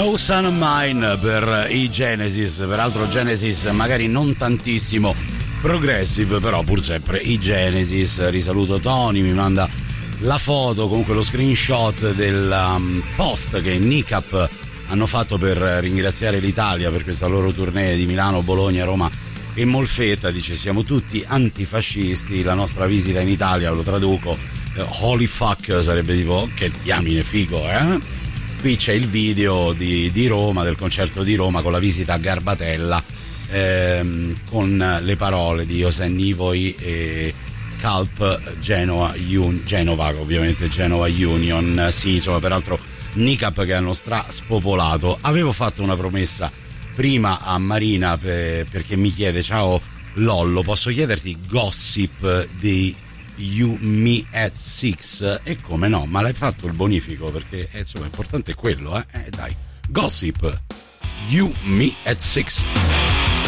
No Son of Mine per i Genesis, peraltro Genesis magari non tantissimo progressive, però pur sempre i Genesis. Risaluto Tony, mi manda la foto, comunque lo screenshot del post che NICAP hanno fatto per ringraziare l'Italia per questa loro tournée di Milano, Bologna, Roma e Molfetta. Dice: siamo tutti antifascisti, la nostra visita in Italia, lo traduco, holy fuck, sarebbe tipo che diamine figo, eh? Qui c'è il video di Roma, del concerto di Roma con la visita a Garbatella, con le parole di Osen Nivoi e Calp Genova, ovviamente Genova Union. Sì, insomma, peraltro NICAP che hanno spopolato. Avevo fatto una promessa prima a Marina perché mi chiede: ciao Lollo, posso chiederti gossip di You Me at Six? E come no, ma l'hai fatto il bonifico, perché insomma l'importante è quello, dai, gossip You Me at Six.